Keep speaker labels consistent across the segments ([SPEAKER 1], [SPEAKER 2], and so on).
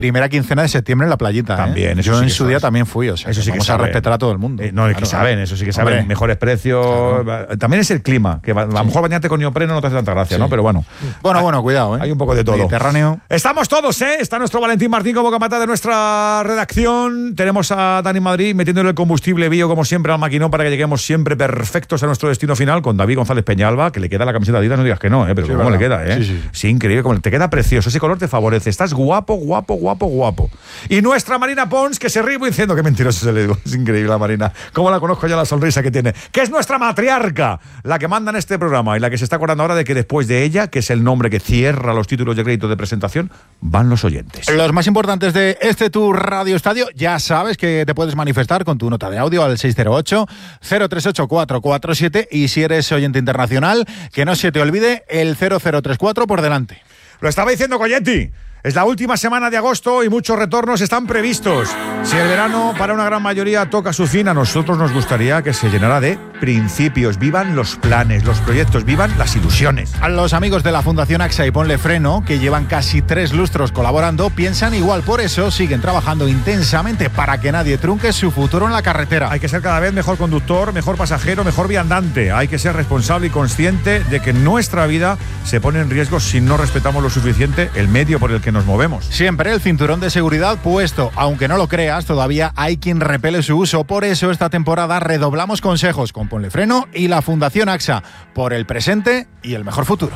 [SPEAKER 1] primera quincena de septiembre en la playita.
[SPEAKER 2] También,
[SPEAKER 1] yo en su día también fui, o sea,
[SPEAKER 2] eso sí que
[SPEAKER 1] vamos a respetar a todo el mundo.
[SPEAKER 2] No, es que saben, eso sí que saben. Hombre, mejores precios. Claro. También es el clima, que a lo mejor bañarte con neopreno no te hace tanta gracia, ¿no? Pero bueno.
[SPEAKER 1] Bueno, cuidado,
[SPEAKER 2] Hay un poco de todo.
[SPEAKER 1] Mediterráneo.
[SPEAKER 2] Estamos todos, ¿eh? Está nuestro Valentín Martín como bocamata de nuestra redacción. Tenemos a Dani Madrid metiéndole el combustible bio, como siempre, al maquinón para que lleguemos siempre perfectos a nuestro destino final, con David González Peñalba, que le queda la camiseta de Adidas, no digas que no, pero sí, cómo le queda, ¿eh? Sí, increíble, como te queda precioso, ese color te favorece, estás guapo. Y nuestra Marina Pons, que se ríe diciendo que mentiroso se le digo. Es increíble la Marina. Cómo la conozco ya, la sonrisa que tiene. Que es nuestra matriarca, la que manda en este programa y la que se está acordando ahora de que después de ella, que es el nombre que cierra los títulos de crédito de presentación, van los oyentes.
[SPEAKER 1] Los más importantes de Tu Radio Estadio, ya sabes que te puedes manifestar con tu nota de audio al 608-038-447 y si eres oyente internacional, que no se te olvide el 0034 por delante.
[SPEAKER 2] Lo estaba diciendo Coyetti. Es la última semana de agosto y muchos retornos están previstos. Si el verano para una gran mayoría toca su fin, a nosotros nos gustaría que se llenara de principios. Vivan los planes, los proyectos, vivan las ilusiones.
[SPEAKER 1] A los amigos de la Fundación AXA y Ponle Freno, que llevan casi 3 lustros colaborando, piensan igual. Por eso siguen trabajando intensamente para que nadie trunque su futuro en la carretera.
[SPEAKER 2] Hay que ser cada vez mejor conductor, mejor pasajero, mejor viandante. Hay que ser responsable y consciente de que nuestra vida se pone en riesgo si no respetamos lo suficiente el medio por el que nos movemos.
[SPEAKER 1] Siempre el cinturón de seguridad puesto. Aunque no lo creas, todavía hay quien repele su uso. Por eso esta temporada redoblamos consejos con Ponle Freno y la Fundación AXA, por el presente y el mejor futuro.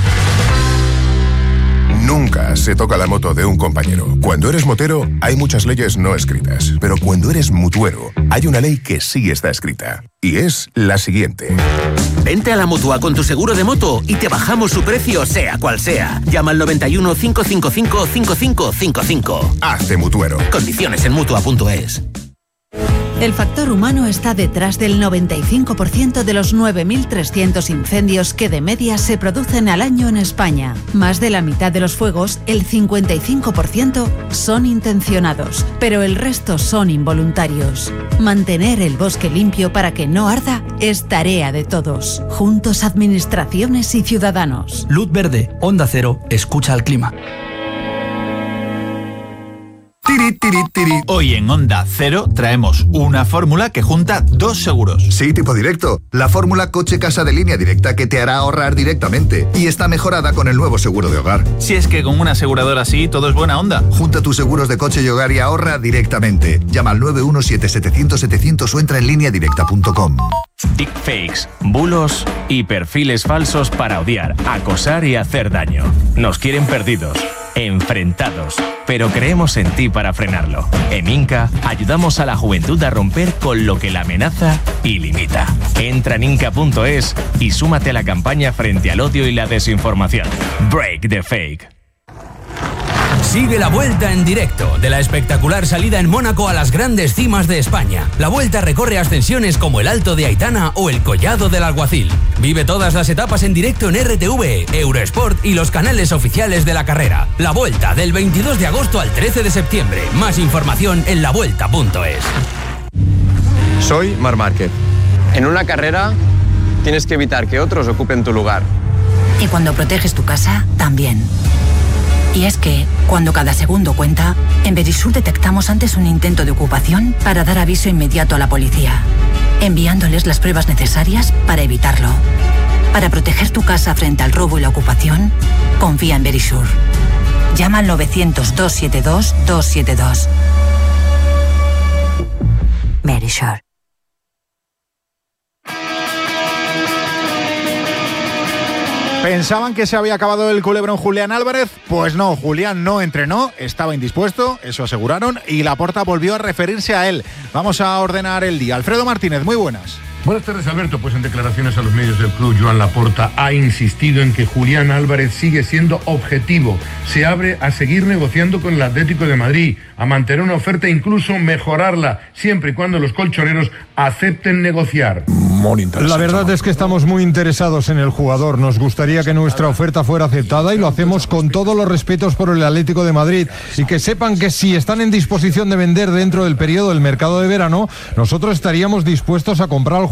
[SPEAKER 3] Nunca se toca la moto de un compañero. Cuando eres motero, hay muchas leyes no escritas. Pero cuando eres mutuero, hay una ley que sí está escrita. Y es la siguiente.
[SPEAKER 4] Vente a la Mutua con tu seguro de moto y te bajamos su precio, sea cual sea. Llama al 91 555 5555.
[SPEAKER 3] Hazte mutuero.
[SPEAKER 4] Condiciones en Mutua.es.
[SPEAKER 5] El factor humano está detrás del 95% de los 9.300 incendios que de media se producen al año en España. Más de la mitad de los fuegos, el 55%, son intencionados, pero el resto son involuntarios. Mantener el bosque limpio para que no arda es tarea de todos. Juntos, administraciones y ciudadanos.
[SPEAKER 6] Luz verde, Onda Cero, escucha al clima.
[SPEAKER 7] Hoy en Onda Cero traemos una fórmula que junta 2 seguros.
[SPEAKER 8] Sí, tipo directo. La fórmula coche-casa de Línea Directa que te hará ahorrar directamente. Y está mejorada con el nuevo seguro de hogar.
[SPEAKER 7] Si es que con una aseguradora así todo es buena onda.
[SPEAKER 8] Junta tus seguros de coche y hogar y ahorra directamente. Llama al 917-700-700 o entra en lineadirecta.com.
[SPEAKER 9] Deepfakes, bulos y perfiles falsos para odiar, acosar y hacer daño. Nos quieren perdidos, enfrentados, pero creemos en ti para frenarlo. En Inca ayudamos a la juventud a romper con lo que la amenaza y limita. Entra en Inca.es y súmate a la campaña frente al odio y la desinformación. Break the fake.
[SPEAKER 10] Sigue la Vuelta en directo de la espectacular salida en Mónaco a las grandes cimas de España. La Vuelta recorre ascensiones como el Alto de Aitana o el Collado del Alguacil. Vive todas las etapas en directo en RTV, Eurosport y los canales oficiales de la carrera. La Vuelta del 22 de agosto al 13 de septiembre. Más información en lavuelta.es.
[SPEAKER 11] Soy Marc Márquez. En una carrera tienes que evitar que otros ocupen tu lugar.
[SPEAKER 12] Y cuando proteges tu casa, también. Y es que, cuando cada segundo cuenta, en Verisur detectamos antes un intento de ocupación para dar aviso inmediato a la policía, enviándoles las pruebas necesarias para evitarlo. Para proteger tu casa frente al robo y la ocupación, confía en Verisur. Llama al 900-272-272. Verisur.
[SPEAKER 1] ¿Pensaban que se había acabado el culebrón Julián Álvarez? Pues no, Julián no entrenó, estaba indispuesto, eso aseguraron, y Laporta volvió a referirse a él. Vamos a ordenar el día. Alfredo Martínez, muy buenas.
[SPEAKER 13] Buenas tardes, Alberto. Pues en declaraciones a los medios del club, Joan Laporta ha insistido en que Julián Álvarez sigue siendo objetivo. Se abre a seguir negociando con el Atlético de Madrid, a mantener una oferta e incluso mejorarla, siempre y cuando los colchoneros acepten negociar.
[SPEAKER 14] La verdad es que estamos muy interesados en el jugador. Nos gustaría que nuestra oferta fuera aceptada y lo hacemos con todos los respetos por el Atlético de Madrid. Y que sepan que si están en disposición de vender dentro del periodo del mercado de verano, nosotros estaríamos dispuestos a comprar al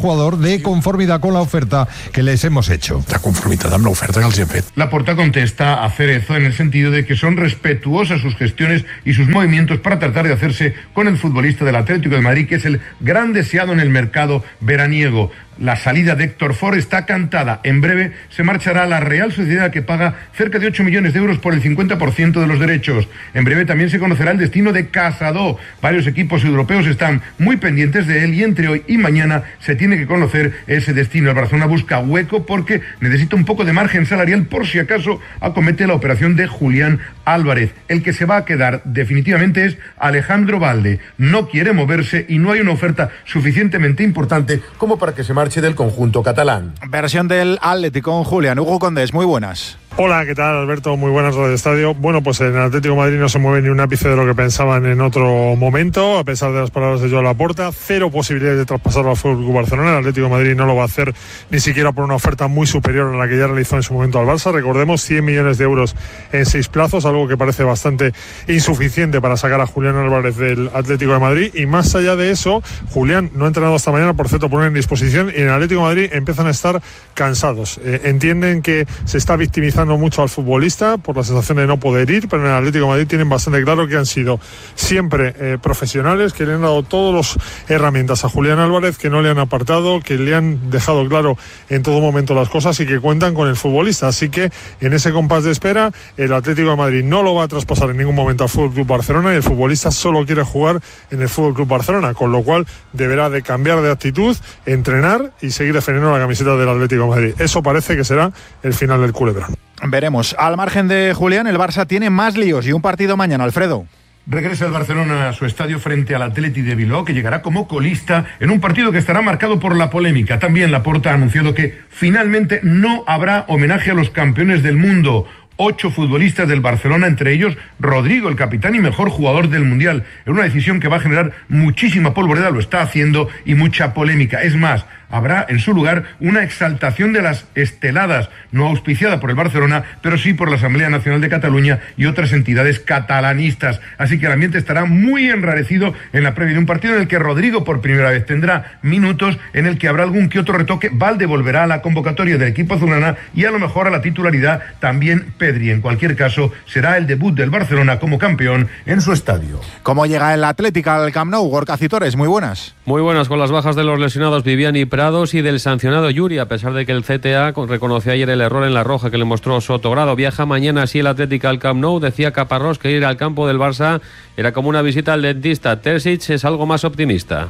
[SPEAKER 14] jugador de conformidad con la oferta que les hemos hecho.
[SPEAKER 13] La conformidad amb l'oferta que els hem fet. La Porta contesta a Cerezo en el sentido de que son respetuosas sus gestiones y sus movimientos para tratar de hacerse con el futbolista del Atlético de Madrid, que es el gran deseado en el mercado veraniego. La salida de Héctor Ford está cantada. En breve se marchará a la Real Sociedad, que paga cerca de 8 millones de euros por el 50% de los derechos. En breve también se conocerá el destino de Casado. Varios equipos europeos están muy pendientes de él y entre hoy y mañana se tiene que conocer ese destino. El Barcelona busca hueco porque necesita un poco de margen salarial por si acaso acomete la operación de Julián Álvarez. El que se va a quedar definitivamente es Alejandro Balde. No quiere moverse y no hay una oferta suficientemente importante como para que se marche del conjunto catalán.
[SPEAKER 1] Versión del Atlético con Julián. Hugo Condés, muy buenas.
[SPEAKER 15] Hola, ¿qué tal, Alberto? Muy buenas, Radio Estadio. Bueno, pues en el Atlético de Madrid no se mueve ni un ápice de lo que pensaban en otro momento, a pesar de las palabras de Joan Laporta. Cero posibilidades de traspasarlo al Fútbol Club Barcelona. El Atlético de Madrid no lo va a hacer ni siquiera por una oferta muy superior a la que ya realizó en su momento al Barça. Recordemos, 100 millones de euros en 6 plazos, algo que parece bastante insuficiente para sacar a Julián Álvarez del Atlético de Madrid. Y más allá de eso, Julián no ha entrenado hasta mañana, por cierto, poner en disposición, y en el Atlético de Madrid empiezan a estar cansados. Entienden que se está victimizando mucho al futbolista por la sensación de no poder ir, pero en el Atlético de Madrid tienen bastante claro que han sido siempre profesionales, que le han dado todas las herramientas a Julián Álvarez, que no le han apartado, que le han dejado claro en todo momento las cosas y que cuentan con el futbolista. Así que en ese compás de espera, el Atlético de Madrid no lo va a traspasar en ningún momento al Fútbol Club Barcelona y el futbolista solo quiere jugar en el Fútbol Club Barcelona, con lo cual deberá de cambiar de actitud, entrenar y seguir defendiendo la camiseta del Atlético de Madrid. Eso parece que será el final del culebrón.
[SPEAKER 1] Veremos. Al margen de Julián, el Barça tiene más líos y un partido mañana, Alfredo.
[SPEAKER 13] Regresa el Barcelona a su estadio frente al Atleti de Bilbao, que llegará como colista en un partido que estará marcado por la polémica. También Laporta ha anunciado que finalmente no habrá homenaje a los campeones del mundo. 8 futbolistas del Barcelona, entre ellos Rodrigo, el capitán y mejor jugador del Mundial. Es una decisión que va a generar muchísima polvareda, lo está haciendo, y mucha polémica. Es más, habrá en su lugar una exaltación de las esteladas, no auspiciada por el Barcelona, pero sí por la Asamblea Nacional de Cataluña y otras entidades catalanistas. Así que el ambiente estará muy enrarecido en la previa de un partido en el que Rodrigo por primera vez tendrá minutos, en el que habrá algún que otro retoque. Valde volverá a la convocatoria del equipo azulgrana y a lo mejor a la titularidad también Pedri. En cualquier caso, será el debut del Barcelona como campeón en su estadio.
[SPEAKER 1] ¿Cómo llega el Atlético al Camp Nou? Gorka Citores, muy buenas.
[SPEAKER 16] Muy buenas, con las bajas de los lesionados Vivian y Prados y del sancionado Yuri, a pesar de que el CTA reconoció ayer el error en la roja que le mostró Sotogrado. Viaja mañana así el Atlético al Camp Nou. Decía Caparrós que ir al campo del Barça era como una visita al dentista. Terzic es algo más optimista.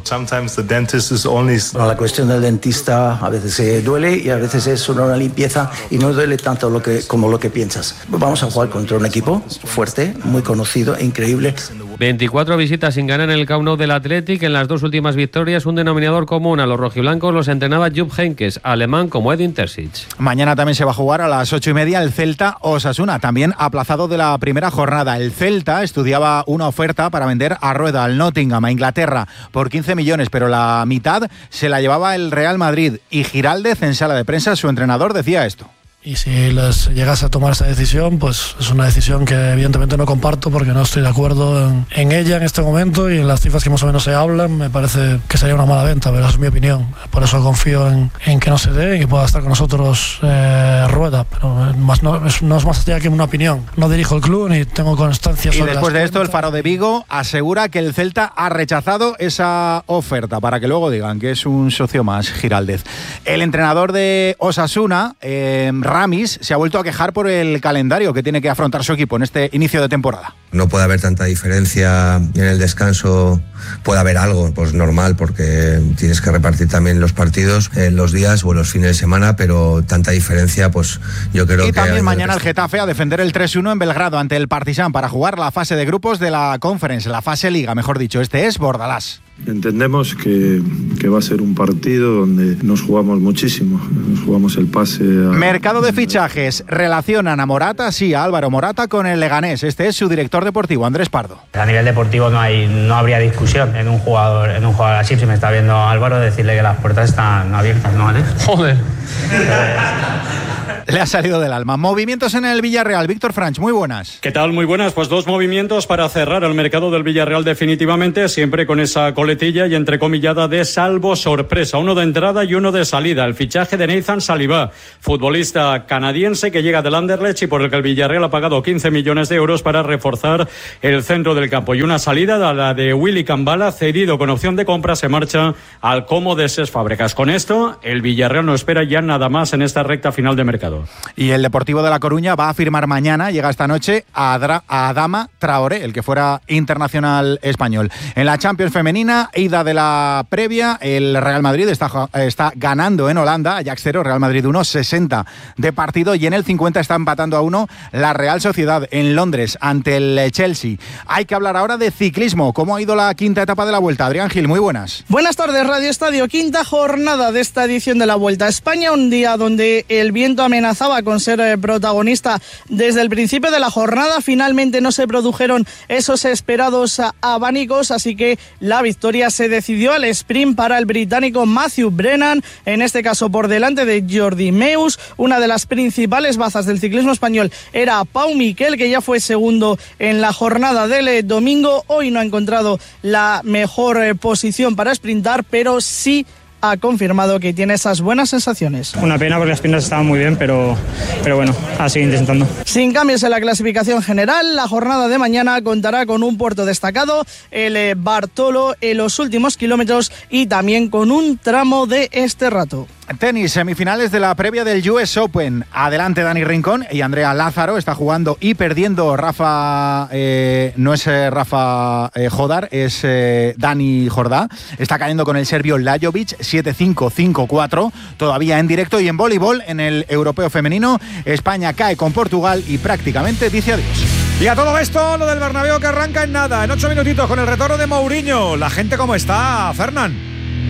[SPEAKER 17] La cuestión del dentista a veces duele y a veces es solo una limpieza y no duele tanto como lo que piensas. Vamos a jugar contra un equipo fuerte, muy conocido e increíble.
[SPEAKER 16] 24 visitas sin ganar en el Camp Nou del Athletic. En las 2 últimas victorias, un denominador común. A los rojiblancos los entrenaba Jupp Heynckes, alemán como Edin Terzic.
[SPEAKER 1] Mañana también se va a jugar a las 8:30 el Celta Osasuna, también aplazado de la primera jornada. El Celta estudiaba una oferta para vender a Rueda, al Nottingham, a Inglaterra, por 15 millones, pero la mitad se la llevaba el Real Madrid. Y Giraldez, en sala de prensa, su entrenador, decía esto.
[SPEAKER 18] Y si les llegase a tomar esa decisión, pues es una decisión que evidentemente no comparto porque no estoy de acuerdo en ella en este momento y en las cifras que más o menos se hablan. Me parece que sería una mala venta, pero esa es mi opinión. Por eso confío en que no se dé y que pueda estar con nosotros Rueda. Pero no es más allá que una opinión. No dirijo el club ni tengo constancia sobre.
[SPEAKER 1] Y después de esto, el Faro de Vigo asegura que el Celta ha rechazado esa oferta para que luego digan que es un socio más, Giraldez. El entrenador de Osasuna, Ramis, se ha vuelto a quejar por el calendario que tiene que afrontar su equipo en este inicio de temporada.
[SPEAKER 19] No puede haber tanta diferencia en el descanso, puede haber algo, pues normal, porque tienes que repartir también los partidos en los días o en los fines de semana, pero tanta diferencia, pues yo creo que...
[SPEAKER 1] Y también mañana el Getafe a defender el 3-1 en Belgrado ante el Partizan para jugar la fase de grupos de la Conference, la fase Liga, mejor dicho. Este es Bordalás.
[SPEAKER 20] Entendemos que va a ser un partido donde nos jugamos muchísimo, nos jugamos el pase
[SPEAKER 1] Mercado de fichajes, relacionan a Morata, sí, a Álvaro Morata con el Leganés. Este es su director deportivo, Andrés Pardo.
[SPEAKER 21] A nivel deportivo no habría discusión en un jugador así. Si me está viendo Álvaro, decirle que las puertas están abiertas, ¿no, Alex?
[SPEAKER 16] Joder.
[SPEAKER 1] Le ha salido del alma. Movimientos en el Villarreal. Víctor Franch, muy buenas.
[SPEAKER 2] ¿Qué tal? Muy buenas. Pues 2 movimientos para cerrar el mercado del Villarreal definitivamente, siempre con esa coletilla y entrecomillada de salvo sorpresa. Uno de entrada y uno de salida. El fichaje de Nathan Saliba, futbolista canadiense que llega del Anderlecht y por el que el Villarreal ha pagado 15 millones de euros para reforzar el centro del campo. Y una salida, la de Willy Cambala, cedido con opción de compra, se marcha al Como de Ses Fábregas. Con esto, el Villarreal no espera ya nada más en esta recta final de mercado.
[SPEAKER 1] Y el Deportivo de La Coruña va a firmar mañana, llega esta noche, a Adama Traoré, el que fuera internacional español. En la Champions femenina, ida de la previa, el Real Madrid está ganando en Holanda, Ajax 0, Real Madrid 1, 60 de partido, y en el 50 está empatando a 1 la Real Sociedad en Londres ante el Chelsea. Hay que hablar ahora de ciclismo. ¿Cómo ha ido la quinta etapa de la Vuelta? Adrián Gil, muy buenas.
[SPEAKER 22] Buenas tardes, Radio Estadio. Quinta jornada de esta edición de la Vuelta a España, un día donde el viento amenazaba con ser protagonista desde el principio de la jornada. Finalmente no se produjeron esos esperados abanicos, así que la victoria se decidió al sprint para el británico Matthew Brennan, en este caso por delante de Jordi Meus. Una de las principales bazas del ciclismo español era Pau Miquel, que ya fue segundo en la jornada del domingo. Hoy no ha encontrado la mejor posición para sprintar, pero sí ha confirmado que tiene esas buenas sensaciones.
[SPEAKER 21] Una pena porque las piernas estaban muy bien, pero bueno, a seguir intentando.
[SPEAKER 22] Sin cambios en la clasificación general, la jornada de mañana contará con un puerto destacado, el Bartolo, en los últimos kilómetros y también con un tramo de este rato.
[SPEAKER 1] Tenis, semifinales de la previa del US Open. Adelante Dani Rincón y Andrea Lázaro. Está jugando y perdiendo Rafa, no es Rafa Jodar, es Dani Jordá. Está cayendo con el serbio Lajovic, 7-5, 5-4, todavía en directo. Y en voleibol, en el europeo femenino, España cae con Portugal y prácticamente dice adiós.
[SPEAKER 23] Y a todo esto, lo del Bernabéu que arranca en nada, en 8 minutitos con el retorno de Mourinho. La gente cómo está, Fernán.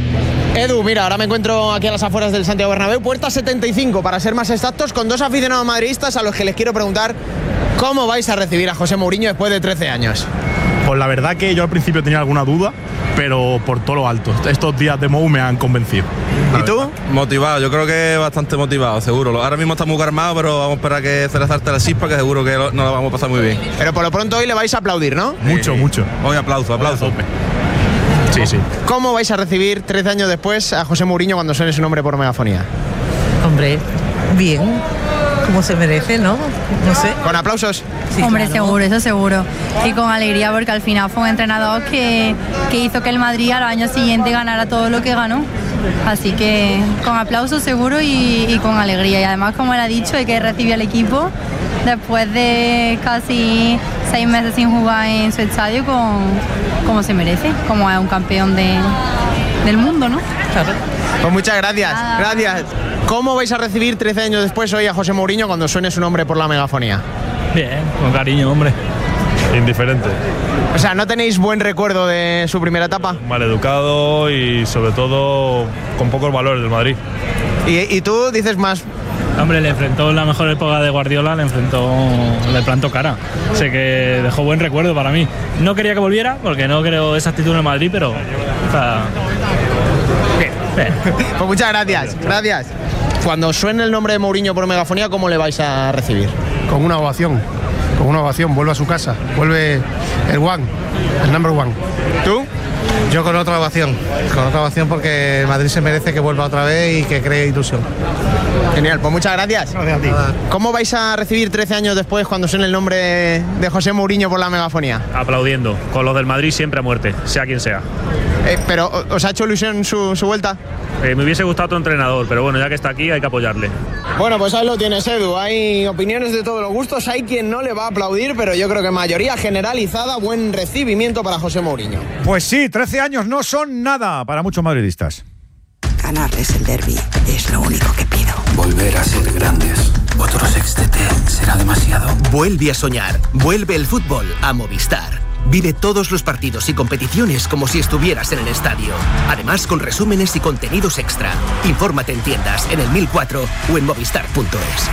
[SPEAKER 24] Edu, mira, ahora me encuentro aquí a las afueras del Santiago Bernabéu, puerta 75 para ser más exactos, con 2 aficionados madridistas a los que les quiero preguntar cómo vais a recibir a José Mourinho después de 13 años.
[SPEAKER 25] Pues la verdad que yo al principio tenía alguna duda, pero por todo lo alto. Estos días de Mou me han convencido.
[SPEAKER 24] ¿Y tú?
[SPEAKER 26] Motivado, yo creo que bastante motivado, seguro. Ahora mismo está muy calmado, pero vamos a esperar que se le salte la chispa, que seguro que nos la vamos a pasar muy bien.
[SPEAKER 24] Pero por lo pronto hoy le vais a aplaudir, ¿no?
[SPEAKER 25] Mucho.
[SPEAKER 26] Hoy aplauso.
[SPEAKER 25] Sí.
[SPEAKER 24] ¿Cómo vais a recibir 13 años después a José Mourinho cuando suene su nombre por megafonía?
[SPEAKER 27] Hombre, bien, como se merece, ¿no? No sé.
[SPEAKER 24] ¿Con aplausos?
[SPEAKER 28] Sí, hombre, claro. Seguro, eso seguro. Y con alegría, porque al final fue un entrenador que hizo que el Madrid al año siguiente ganara todo lo que ganó. Así que con aplausos seguro y con alegría. Y además, como él ha dicho, hay que recibir al equipo después de casi 6 meses sin jugar en su estadio como se merece, como es un campeón del mundo, ¿no?
[SPEAKER 27] Claro.
[SPEAKER 24] Pues muchas gracias. Gracias. ¿Cómo vais a recibir 13 años después hoy a José Mourinho cuando suene su nombre por la megafonía?
[SPEAKER 25] Bien, con cariño, hombre. Indiferente.
[SPEAKER 24] O sea, ¿no tenéis buen recuerdo de su primera etapa?
[SPEAKER 25] Mal educado y sobre todo con pocos valores del Madrid.
[SPEAKER 24] ¿Y tú dices más?
[SPEAKER 27] Hombre, le enfrentó en la mejor época de Guardiola, le plantó cara. Sé que dejó buen recuerdo para mí. No quería que volviera porque no creo esa actitud en el Madrid, pero... O sea, bien.
[SPEAKER 24] Pues muchas gracias. Gracias. Cuando suene el nombre de Mourinho por megafonía, ¿cómo le vais a recibir?
[SPEAKER 29] Con una ovación. Vuelve a su casa. Vuelve el number one.
[SPEAKER 24] ¿Tú?
[SPEAKER 29] Yo con otra ovación porque Madrid se merece que vuelva otra vez y que cree ilusión.
[SPEAKER 24] Genial, pues muchas gracias.
[SPEAKER 29] Gracias a ti.
[SPEAKER 24] ¿Cómo vais a recibir 13 años después cuando suene el nombre de José Mourinho por la megafonía?
[SPEAKER 25] Aplaudiendo, con los del Madrid siempre a muerte, sea quien sea.
[SPEAKER 24] ¿Pero os ha hecho ilusión su vuelta?
[SPEAKER 25] Me hubiese gustado otro entrenador, pero bueno, ya que está aquí hay que apoyarle.
[SPEAKER 24] Bueno, pues ahí lo tienes, Edu. Hay opiniones de todos los gustos, hay quien no le va a aplaudir, pero yo creo que mayoría generalizada, buen recibimiento para José Mourinho.
[SPEAKER 23] Pues sí, 13 años no son nada para muchos madridistas.
[SPEAKER 30] Ganarles el derbi es lo único que pido.
[SPEAKER 4] Volver a ser grandes. Otro sextete será demasiado. Vuelve a soñar. Vuelve el fútbol a Movistar. Vive todos los partidos y competiciones como si estuvieras en el estadio. Además, con resúmenes y contenidos extra. Infórmate en tiendas, en el 1004 o en movistar.es.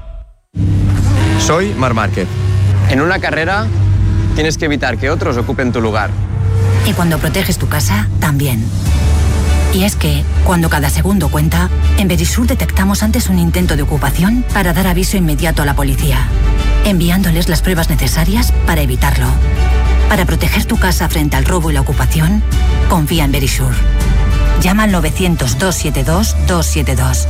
[SPEAKER 11] Soy Marc Márquez. En una carrera tienes que evitar que otros ocupen tu lugar.
[SPEAKER 12] Y cuando proteges tu casa, también. Y es que, cuando cada segundo cuenta, en Verisur detectamos antes un intento de ocupación para dar aviso inmediato a la policía, enviándoles las pruebas necesarias para evitarlo. Para proteger tu casa frente al robo y la ocupación, confía en Verisur. Llama al 900-272-272.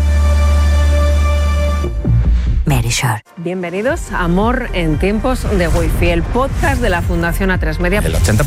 [SPEAKER 12] Verisur.
[SPEAKER 3] Bienvenidos a Amor en tiempos de Wi-Fi, el podcast de la Fundación A3 Media.
[SPEAKER 5] El 80%